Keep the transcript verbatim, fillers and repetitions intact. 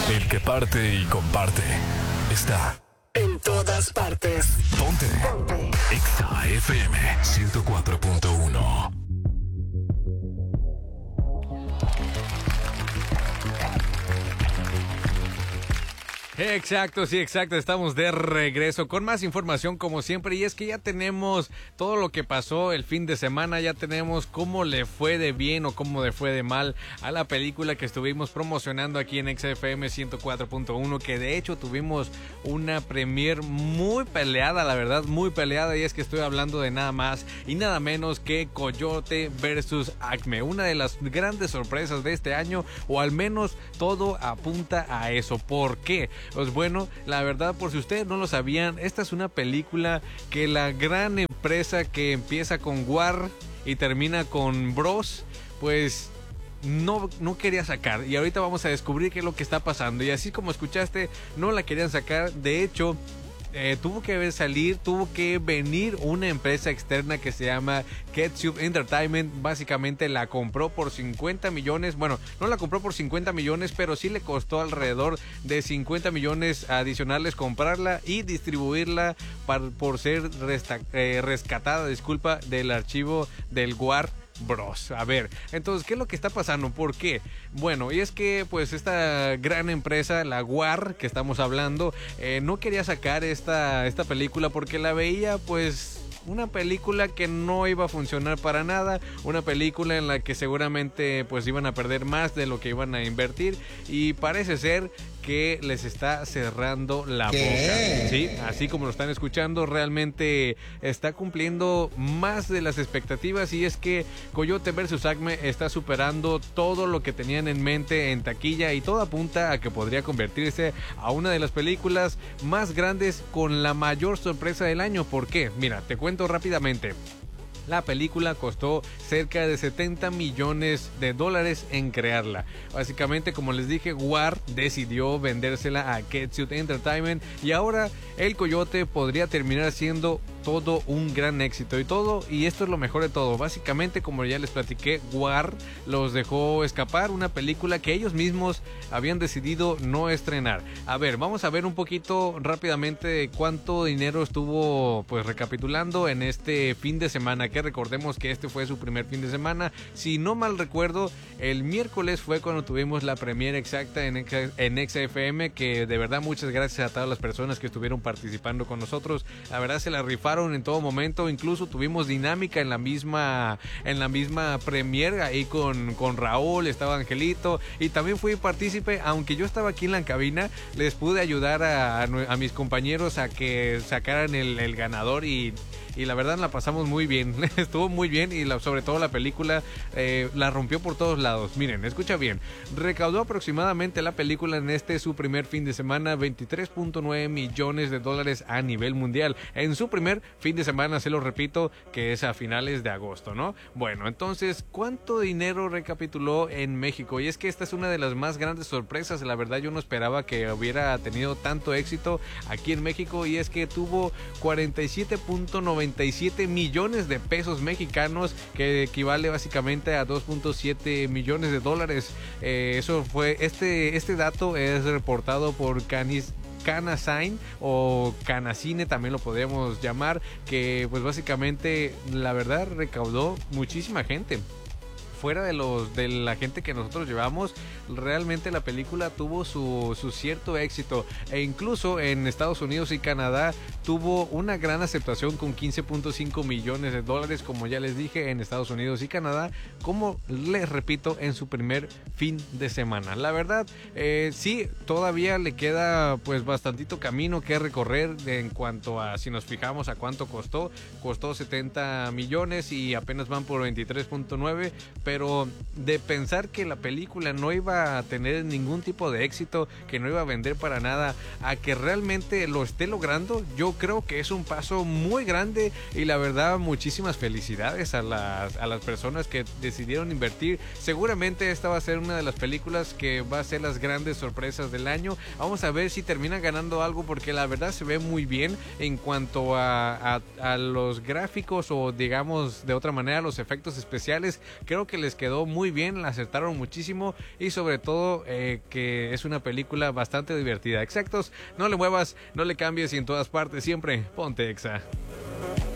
El que parte y comparte está en todas partes. Ponte. Ponte. Exa F M ciento cuatro punto uno. Exacto, sí, exacto. Estamos de regreso con más información como siempre. Y es que ya tenemos todo lo que pasó el fin de semana. Ya tenemos cómo le fue de bien o cómo le fue de mal a la película que estuvimos promocionando aquí en Exa F M ciento cuatro punto uno. Que de hecho tuvimos una premier muy peleada, la verdad, muy peleada. Y es que estoy hablando de nada más y nada menos que Coyote versus Acme. Una de las grandes sorpresas de este año, o al menos todo apunta a eso. ¿Por qué? Pues bueno, la verdad, por si ustedes no lo sabían, esta es una película que la gran empresa que empieza con War y termina con Bros, pues no, no quería sacar. Y ahorita vamos a descubrir qué es lo que está pasando. Y así como escuchaste, no la querían sacar. De hecho, Eh, tuvo que salir, tuvo que venir una empresa externa que se llama Ketchup Entertainment. Básicamente la compró por cincuenta millones. Bueno, no la compró por cincuenta millones, pero sí le costó alrededor de cincuenta millones adicionales comprarla y distribuirla para, por ser resta, eh, rescatada, disculpa, del archivo del War Bros. A ver, entonces, ¿qué es lo que está pasando? ¿Por qué? Bueno, y es que pues esta gran empresa, la War, que estamos hablando, eh, no quería sacar esta, esta película porque la veía pues una película que no iba a funcionar para nada, una película en la que seguramente pues iban a perder más de lo que iban a invertir, y parece ser que les está cerrando la ¿Qué? boca. Sí, así como lo están escuchando, realmente está cumpliendo más de las expectativas, y es que Coyote versus Acme está superando todo lo que tenían en mente en taquilla, y todo apunta a que podría convertirse a una de las películas más grandes con la mayor sorpresa del año. ¿Por qué? Mira, te cuento rápidamente. La película costó cerca de setenta millones de dólares en crearla. Básicamente, como les dije, War decidió vendérsela a Ketchup Entertainment, y ahora el Coyote podría terminar siendo todo un gran éxito. Y todo, y esto es lo mejor de todo, básicamente, como ya les platiqué, War los dejó escapar una película que ellos mismos habían decidido no estrenar. A ver, vamos a ver un poquito rápidamente cuánto dinero estuvo pues recapitulando en este fin de semana, que recordemos que este fue su primer fin de semana. Si no mal recuerdo, el miércoles fue cuando tuvimos la premiere exacta en Exa, en Exa F M, que de verdad muchas gracias a todas las personas que estuvieron participando con nosotros. La verdad se la rifaron en todo momento. Incluso tuvimos dinámica en la misma en la misma premiere ahí con, con Raúl, estaba Angelito, y también fui partícipe. Aunque yo estaba aquí en la cabina, les pude ayudar a, a, a mis compañeros a que sacaran el, el ganador, y y la verdad la pasamos muy bien, estuvo muy bien, y la, sobre todo la película eh, la rompió por todos lados. Miren, escucha bien, recaudó aproximadamente la película en este su primer fin de semana veintitrés punto nueve millones de dólares a nivel mundial, en su primer fin de semana, se lo repito, que es a finales de agosto, ¿no? Bueno, entonces, ¿cuánto dinero recapituló en México? Y es que esta es una de las más grandes sorpresas. La verdad, yo no esperaba que hubiera tenido tanto éxito aquí en México, y es que tuvo cuarenta y siete punto noventa y siete millones de pesos mexicanos, que equivale básicamente a dos punto siete millones de dólares. Eh, eso fue, este, este dato es reportado por Canis Canacine o Canacine, también lo podemos llamar, que pues básicamente la verdad recaudó muchísima gente. Fuera de los de la gente que nosotros llevamos, realmente la película tuvo su, su cierto éxito, e incluso en Estados Unidos y Canadá tuvo una gran aceptación con quince punto cinco millones de dólares, como ya les dije, en Estados Unidos y Canadá, como les repito, en su primer fin de semana. La verdad, eh, sí, todavía le queda pues bastantito camino que recorrer en cuanto a, si nos fijamos a cuánto costó, costó setenta millones y apenas van por veintitrés punto nueve. Pero de pensar que la película no iba a tener ningún tipo de éxito, que no iba a vender para nada, a que realmente lo esté logrando, yo creo que es un paso muy grande, y la verdad muchísimas felicidades a las, a las personas que decidieron invertir. Seguramente esta va a ser una de las películas que va a ser las grandes sorpresas del año. Vamos a ver si terminan ganando algo, porque la verdad se ve muy bien en cuanto a, a, a los gráficos, o digamos de otra manera los efectos especiales. Creo que que les quedó muy bien, la acertaron muchísimo y sobre todo eh, que es una película bastante divertida. Exactos, no le muevas, no le cambies y en todas partes siempre ponte Exa.